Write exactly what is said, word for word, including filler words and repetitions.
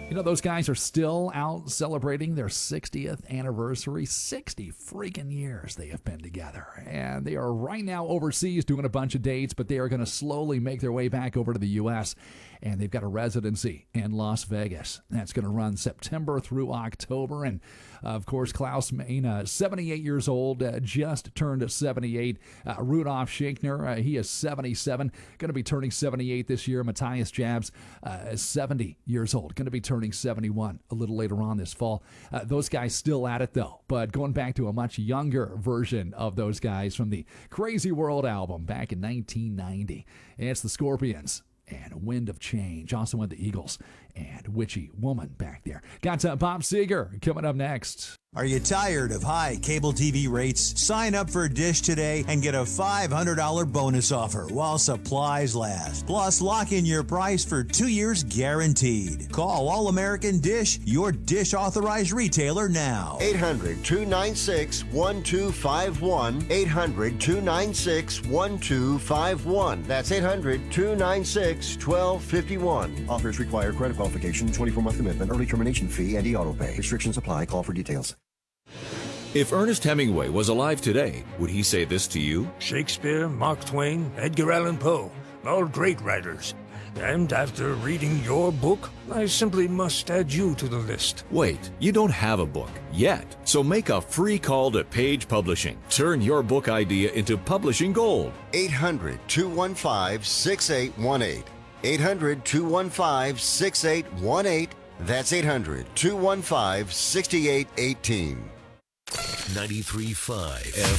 You know, those guys are still out celebrating their sixtieth anniversary. sixty freaking years they have been together. And they are right now overseas doing a bunch of dates, but they are going to slowly make their way back over to the U S And they've got a residency in Las Vegas. That's going to run September through October. And, uh, of course, Klaus Meine, uh, seventy-eight years old, uh, just turned seventy-eight. Uh, Rudolf Schinkner, uh, he is seventy-seven, going to be turning seventy-eight this year. Matthias Jabs, uh, is seventy years old, going to be turning seventy-one a little later on this fall. Uh, those guys still at it, though, but going back to a much younger version of those guys from the Crazy World album back in nineteen ninety. It's the Scorpions and Wind of Change. Also with the Eagles and Witchy Woman back there. Got uh, Bob Seger coming up next. Are you tired of high cable T V rates? Sign up for Dish today and get a five hundred dollars bonus offer while supplies last. Plus, lock in your price for two years guaranteed. Call All American Dish, your Dish authorized retailer now. eight hundred, two nine six, one two five one. eight hundred, two nine six, one two five one. That's eight hundred, two nine six, one two five one. Offers require credit qualification, twenty-four month commitment, early termination fee, and e-auto pay. Restrictions apply. Call for details. If Ernest Hemingway was alive today, would he say this to you? Shakespeare, Mark Twain, Edgar Allan Poe, all great writers. And after reading your book, I simply must add you to the list. Wait, you don't have a book yet. So make a free call to Page Publishing. Turn your book idea into publishing gold. eight hundred, two one five, six eight one eight. eight hundred, two one five, six eight one eight. That's eight hundred, two one five, six eight one eight. ninety-three point five